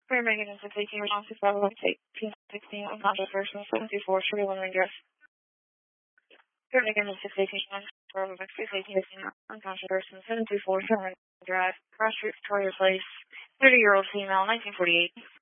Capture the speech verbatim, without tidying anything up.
We're making this a taking response to five one eight sixteen unconscious person seven two four Sugar Women Dress. We're making this a taking response to five one eight sixteen unconscious person seven two four Sugar Women Drive, Cross Street, Victoria Place, thirty year old female, nineteen forty-eight.